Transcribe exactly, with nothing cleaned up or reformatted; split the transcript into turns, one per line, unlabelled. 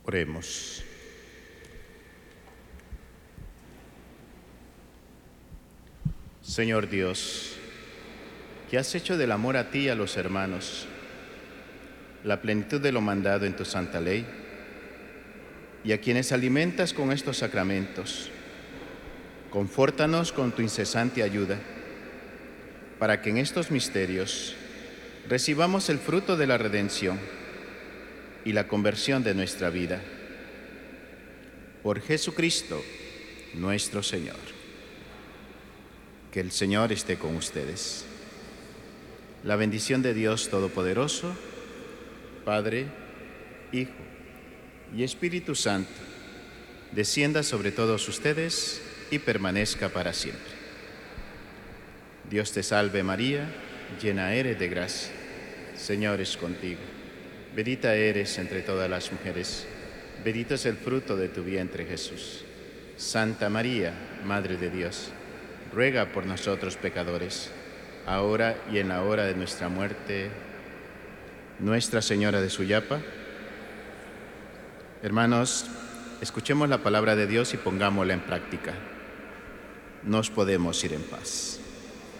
Oremos. Señor Dios, que has hecho del amor a ti y a los hermanos la plenitud de lo mandado en tu santa ley, y a quienes alimentas con estos sacramentos, confórtanos con tu incesante ayuda, para que en estos misterios recibamos el fruto de la redención y la conversión de nuestra vida. Por Jesucristo, nuestro Señor. Que el Señor esté con ustedes. La bendición de Dios Todopoderoso, Padre, Hijo y Espíritu Santo, descienda sobre todos ustedes y permanezca para siempre. Dios te salve María, llena eres de gracia, Señor es contigo. Bendita eres entre todas las mujeres, bendito es el fruto de tu vientre Jesús. Santa María, Madre de Dios, ruega por nosotros pecadores, ahora y en la hora de nuestra muerte. Nuestra Señora de Suyapa. Hermanos, escuchemos la palabra de Dios y pongámosla en práctica. Nos podemos ir en paz.